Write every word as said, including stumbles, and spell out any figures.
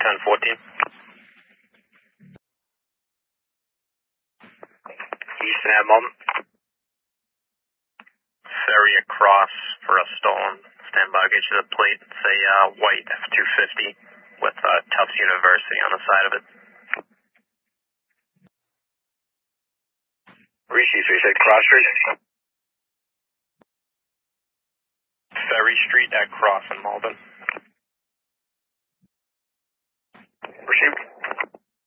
ten fourteen. Eastern Ave Malden. Ferry across for a stolen. Stand by, get you the plate. It's a uh, white F two fifty with uh, Tufts University on the side of it. Rishi, so you said Cross Street? Ferry Street at Cross in Malden.